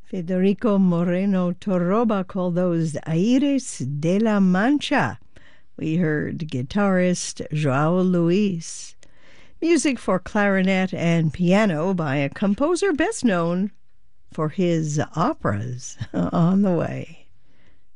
Federico Moreno Torroba called those Aires de la Mancha. We heard guitarist Joao Luis. Music for clarinet and piano by a composer best known for his operas. On the way.